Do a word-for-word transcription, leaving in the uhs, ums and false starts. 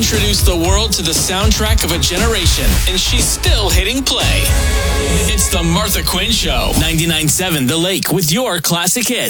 introduced the world to the soundtrack of a generation, and she's still hitting play. It's the Martha Quinn Show. ninety-nine point seven The Lake with your classic hits.